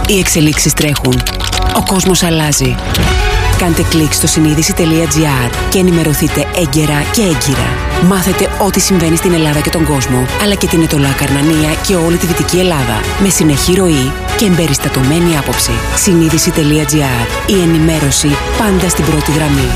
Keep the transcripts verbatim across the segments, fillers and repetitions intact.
Οι εξελίξεις τρέχουν. Ο κόσμος αλλάζει. Κάντε κλικ στο συνείδηση τελεία τζι άρ και ενημερωθείτε έγκαιρα και έγκυρα. Μάθετε ό,τι συμβαίνει στην Ελλάδα και τον κόσμο, αλλά και την Ετωλά Καρνανία και όλη τη Δυτική Ελλάδα. Με συνεχή ροή και εμπεριστατωμένη άποψη. συνείδηση τελεία τζι άρ. Η ενημέρωση πάντα στην πρώτη γραμμή.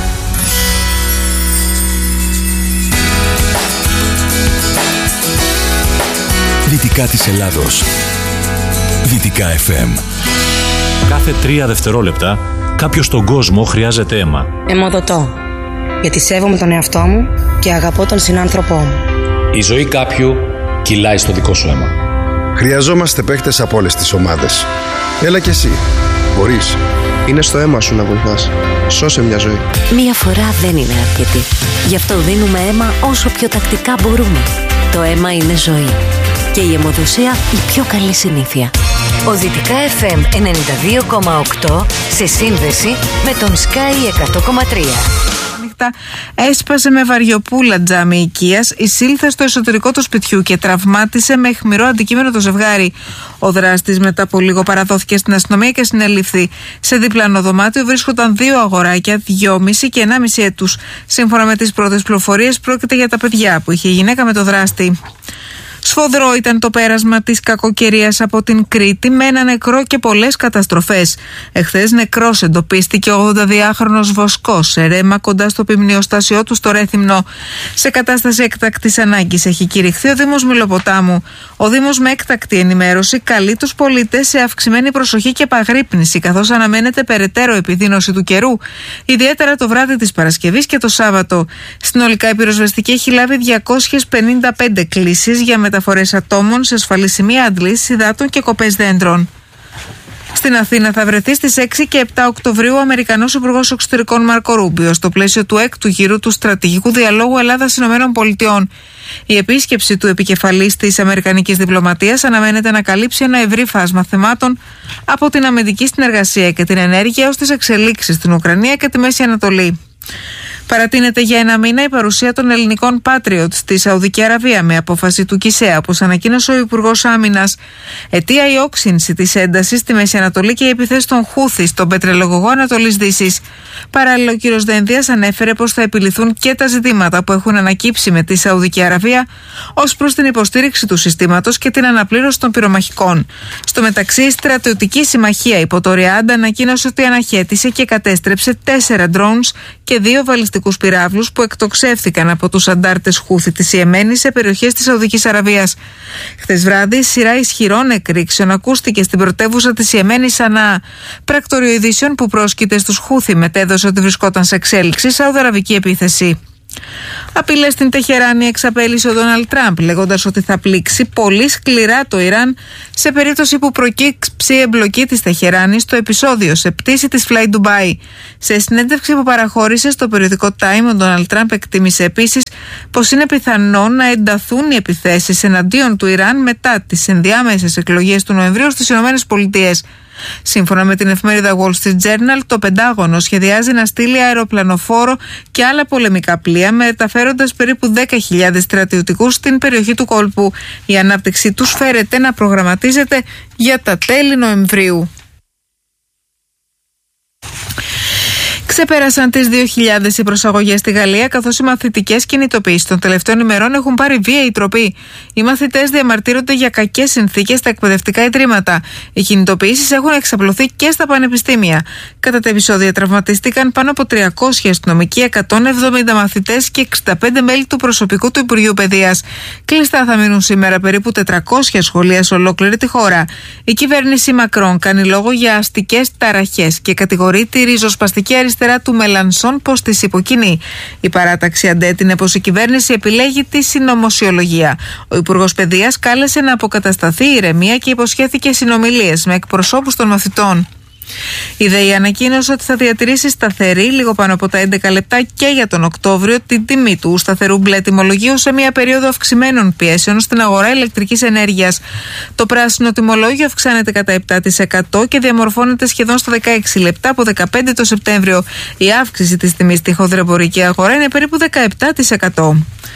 Δυτικά της Ελλάδος. Δυτικά εφ εμ. Κάθε τρία δευτερόλεπτα κάποιος στον κόσμο χρειάζεται αίμα. Αιμοδοτώ, γιατί σέβομαι τον εαυτό μου και αγαπώ τον συνάνθρωπό μου. Η ζωή κάποιου κυλάει στο δικό σου αίμα. Χρειαζόμαστε παίκτες από όλες τις ομάδες. Έλα κι εσύ. Μπορείς. Είναι στο αίμα σου να βοηθάς. Σώσε μια ζωή. Μία φορά δεν είναι αρκετή. Γι' αυτό δίνουμε αίμα όσο πιο τακτικά μπορούμε. Το αίμα είναι ζωή. Και η αιμοδοσία η πιο καλή συνήθεια. Ο Δυτικά εφ εμ ενενήντα δύο κόμμα οκτώ σε σύνδεση με τον Sky εκατό κόμμα τρία. Έσπασε με βαριοπούλα τζάμι οικίας, εισήλθε στο εσωτερικό του σπιτιού και τραυμάτισε με αιχμηρό αντικείμενο το ζευγάρι. Ο δράστης μετά από λίγο παραδόθηκε στην αστυνομία και συνελήφθη. Σε διπλανό δωμάτιο βρίσκονταν δύο αγοράκια, δυόμιση και ενάμιση έτους. Σύμφωνα με τις πρώτες πληροφορίες, πρόκειται για τα παιδιά που είχε η γυναίκα με το δράστη. Σφοδρό ήταν το πέρασμα της κακοκαιρίας από την Κρήτη με ένα νεκρό και πολλές καταστροφές. Εχθές νεκρός εντοπίστηκε ο ογδονταδυάχρονος Βοσκός σε ρέμα κοντά στο ποιμνιοστάσιό του στο Ρέθυμνο. Σε κατάσταση έκτακτης ανάγκης έχει κηρυχθεί ο Δήμος Μηλοποτάμου. Ο Δήμος με έκτακτη ενημέρωση καλεί τους πολίτες σε αυξημένη προσοχή και επαγρύπνηση, καθώς αναμένεται περαιτέρω επιδείνωση του καιρού, ιδιαίτερα το βράδυ της Παρασκευής και το Σάββατο. Συνολικά η πυροσβεστική έχει λάβει διακόσιες πενήντα πέντε κλήσεις για μεταφορές ατόμων σε ασφαλή σημεία αντλήσης υδάτων και κοπές δέντρων. Στην Αθήνα θα βρεθεί στις έξι και επτά Οκτωβρίου ο Αμερικανός Υπουργός Εξωτερικών Μάρκο Ρούμπιο στο πλαίσιο του έκτου γύρου του στρατηγικού διαλόγου Ελλάδα-ΗΠΑ. Η επίσκεψη του επικεφαλής της Αμερικανικής διπλωματίας αναμένεται να καλύψει ένα ευρύ φάσμα θεμάτων από την αμυντική συνεργασία και την ενέργεια ως τις εξελίξεις στην Ουκρανία και τη Μέση Ανατολή. Παρατείνεται για ένα μήνα η παρουσία των ελληνικών Patriots στη Σαουδική Αραβία με απόφαση του ΚΙΣΕΑ, όπως ανακοίνωσε ο Υπουργός Άμυνας. Αιτία η όξυνση της έντασης στη Μέση Ανατολή και οι επιθέσεις των Χούθη στον πετρελαγωγό Ανατολής Δύσης. Παράλληλα, ο κ. Δένδιας ανέφερε πως θα επιληθούν και τα ζητήματα που έχουν ανακύψει με τη Σαουδική Αραβία ως προς την υποστήριξη του συστήματος και την αναπλήρωση των πυρομαχικών. Στο μεταξύ, η στρατιωτική συμμαχία υπό το Ριάντ ανακοίνωσε ότι αναχέτησε και κατέστρεψε τέσσερα drones και δύο βαλιστικούς πυράβλους που εκτοξεύθηκαν από τους αντάρτες Χούθη της Ιεμένης σε περιοχές της Σαουδικής Αραβίας. Χθες βράδυ, σειρά ισχυρών εκρήξεων ακούστηκε στην πρωτεύουσα της Ιεμένης Σανά. Πράκτοριο ειδήσεων που πρόσκειται στους Χούθη μετέδωσε ότι βρισκόταν σε εξέλιξη σαουδαραβική επίθεση. Απειλές στην Τεχεράνη εξαπέλυσε ο Ντόναλντ Τραμπ, λέγοντας ότι θα πλήξει πολύ σκληρά το Ιράν σε περίπτωση που προκύψει εμπλοκή της Τεχεράνης στο επεισόδιο σε πτήση της Fly Dubai. Σε συνέντευξη που παραχώρησε στο περιοδικό Time, ο Ντόναλντ Τραμπ εκτίμησε επίσης πως είναι πιθανό να ενταθούν οι επιθέσεις εναντίον του Ιράν μετά τις ενδιάμεσες εκλογές του Νοεμβρίου στις ΗΠΑ. Σύμφωνα με την εφημερίδα Wall Street Journal, το Πεντάγωνο σχεδιάζει να στείλει αεροπλανοφόρο και άλλα πολεμικά πλοία, μεταφέροντας περίπου δέκα χιλιάδες στρατιωτικούς στην περιοχή του κόλπου. Η ανάπτυξή τους φέρεται να προγραμματίζεται για τα τέλη Νοεμβρίου. Ξεπέρασαν τις δύο χιλιάδες οι προσαγωγές στη Γαλλία, καθώς οι μαθητικές κινητοποιήσεις των τελευταίων ημερών έχουν πάρει βίαιη τροπή. Οι μαθητές διαμαρτύρονται για κακές συνθήκες στα εκπαιδευτικά ιδρύματα. Οι κινητοποιήσεις έχουν εξαπλωθεί και στα πανεπιστήμια. Κατά τα επεισόδια τραυματίστηκαν πάνω από τριακόσιοι αστυνομικοί, εκατόν εβδομήντα μαθητές και εξήντα πέντε μέλη του προσωπικού του Υπουργείου Παιδείας. Κλειστά θα μείνουν σήμερα περίπου τετρακόσια σχολεία σε ολόκληρη τη χώρα. Η κυβέρνηση Μακρόν κάνει λόγο για αστικές ταραχές και κατηγορεί τη ριζοσπαστική αριστερά του Μελανσόν πως τις υποκινεί. Η παράταξη αντέτεινε πως η κυβέρνηση επιλέγει τη συνωμοσιολογία. Ο Υπουργός Παιδείας κάλεσε να αποκατασταθεί η ηρεμία και υποσχέθηκε συνομιλίες με εκπροσώπους των μαθητών. Η ΔΕΗ ανακοίνωσε ότι θα διατηρήσει σταθερή, λίγο πάνω από τα έντεκα λεπτά και για τον Οκτώβριο, την τιμή του σταθερού μπλε τιμολογίου σε μια περίοδο αυξημένων πιέσεων στην αγορά ηλεκτρικής ενέργειας. Το πράσινο τιμολόγιο αυξάνεται κατά επτά τοις εκατό και διαμορφώνεται σχεδόν στα δεκαέξι λεπτά από δεκαπέντε το Σεπτέμβριο. Η αύξηση της τιμής στη χονδρεμπορική αγορά είναι περίπου δεκαεπτά τοις εκατό.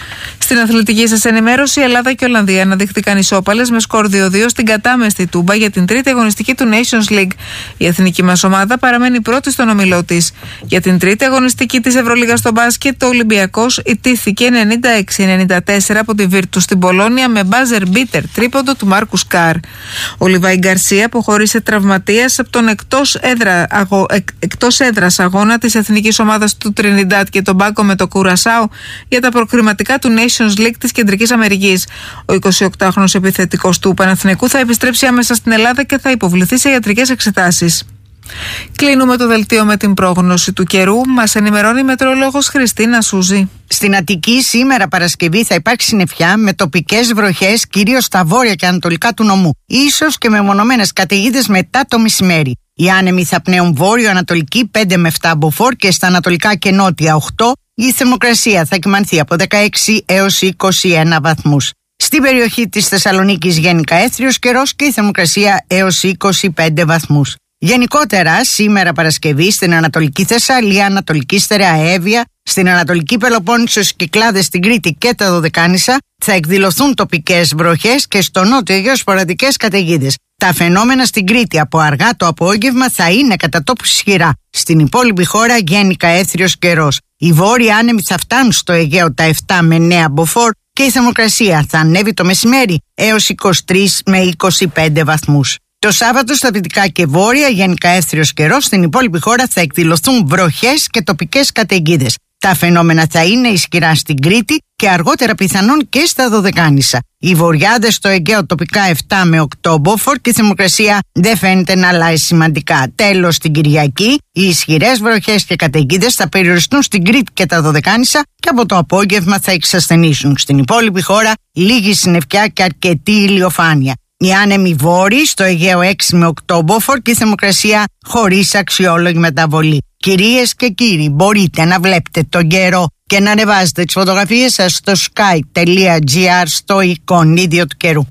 Στην αθλητική σας ενημέρωση, η Ελλάδα και η Ολλανδία αναδείχθηκαν ισόπαλες με σκορ δύο δύο στην κατάμεστη Τούμπα για την τρίτη αγωνιστική του Nations League. Η εθνική μας ομάδα παραμένει πρώτη στον ομιλό της. Για την τρίτη αγωνιστική της Ευρωλίγας στο μπάσκετ, το Ολυμπιακός ιτήθηκε ενενήντα έξι ενενήντα τέσσερα από τη Βίρτους στην Πολόνια με buzzer beater τρίποντο του Μάρκους Καρ. Ο Λιβάη Γκαρσία αποχώρησε τραυματίας από τον εκτός, έδρα, αγω, εκ, εκτός έδρας αγώνα της εθνικής ομάδας του Τρινιντάτ και τον Μπάκο με το Κουρασάο για τα προκριματικά του Nations League της Κεντρικής Αμερικής. Ο εικοσιοκτάχρονος επιθετικός του Παναθηναϊκού θα επιστρέψει άμεσα στην Ελλάδα και θα υποβληθεί σε ιατρικές εξετάσεις. Κλείνουμε το δελτίο με την πρόγνωση του καιρού. Μας ενημερώνει η μετεωρολόγος Χριστίνα Σούζη. Στην Αττική σήμερα Παρασκευή θα υπάρξει συννεφιά με τοπικές βροχές κυρίως στα βόρεια και ανατολικά του νομού. Ίσως και με μονομένες καταιγίδες μετά το μεσημέρι. Οι άνεμοι θα πνέουν βόρειο-ανατολική πέντε με επτά μποφόρ και στα ανατολικά και νότια οκτώ. Η θερμοκρασία θα κυμανθεί από δεκαέξι έως είκοσι ένα βαθμούς. Στην περιοχή της Θεσσαλονίκης γενικά έθριος καιρός και η θερμοκρασία έως είκοσι πέντε βαθμούς. Γενικότερα, σήμερα Παρασκευή στην Ανατολική Θεσσαλία, Ανατολική Στερεαέβεια, στην Ανατολική Πελοπόννησο, στις Κυκλάδες, στην Κρήτη και τα Δωδεκάνησα θα εκδηλωθούν τοπικές βροχές και στο νότιο Αιγαίο σποραδικές καταιγίδες. Τα φαινόμενα στην Κρήτη από αργά το απόγευμα θα είναι κατά τόπους ισχυρά. Στην υπόλοιπη χώρα γενικά έθριος καιρός. Οι βόρειοι άνεμοι θα φτάνουν στο Αιγαίο τα επτά με εννέα μποφόρ και η θερμοκρασία θα ανέβει το μεσημέρι έως είκοσι τρεις με είκοσι πέντε βαθμούς. Το Σάββατο στα δυτικά και βόρεια γενικά έθριος καιρός, στην υπόλοιπη χώρα θα εκδηλωθούν βροχές και τοπικές καταιγίδες. Τα φαινόμενα θα είναι ισχυρά στην Κρήτη και αργότερα πιθανόν και στα Δωδεκάνησα. Οι βορειάδες στο Αιγαίο τοπικά επτά με οκτώ μποφόρ και η θερμοκρασία δεν φαίνεται να αλλάζει σημαντικά. Τέλος, την Κυριακή, οι ισχυρές βροχές και καταιγίδες θα περιοριστούν στην Κρήτη και τα Δωδεκάνησα και από το απόγευμα θα εξασθενήσουν. Στην υπόλοιπη χώρα λίγη συννεφιά και αρκετή ηλιοφάνεια. Οι άνεμοι βόρειοι στο Αιγαίο έξι με οκτώ μποφόρ και η θερμοκρασία χωρίς αξιόλογη μεταβολή. Κυρίες και κύριοι, μπορείτε να βλέπετε τον καιρό και να ανεβάζετε τις φωτογραφίες σας στο sky τελεία gr στο εικονίδιο του καιρού.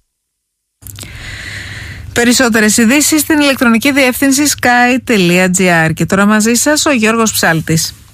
Περισσότερες ειδήσεις στην ηλεκτρονική διεύθυνση sky τελεία gr. Και τώρα μαζί σας ο Γιώργος Ψάλτης.